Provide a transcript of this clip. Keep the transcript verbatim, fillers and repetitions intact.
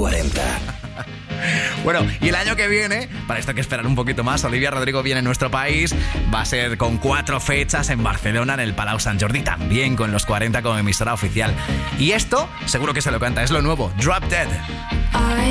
cuarenta. Bueno, y el año que viene, para esto hay que esperar un poquito más, Olivia Rodrigo viene a nuestro país, va a ser con cuatro fechas en Barcelona, en el Palau Sant Jordi, también con los cuarenta como emisora oficial. Y esto, seguro que se lo canta, es lo nuevo, Drop Dead. I